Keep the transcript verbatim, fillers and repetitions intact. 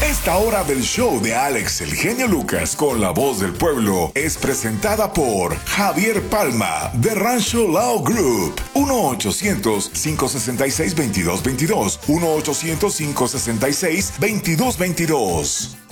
Esta hora del show de Alex el Genio Lucas con la voz del pueblo es presentada por Javier Palma de Rancho Lao Group. uno ochocientos, cinco seis seis, dos dos dos dos. uno ochocientos, cinco seis seis, dos dos dos dos.